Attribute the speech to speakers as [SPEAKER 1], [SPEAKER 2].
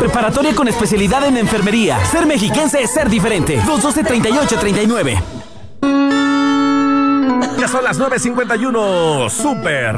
[SPEAKER 1] preparatoria con especialidad en enfermería. Ser mexiquense es ser diferente. 212-3839.
[SPEAKER 2] Ya son las 9:51. Súper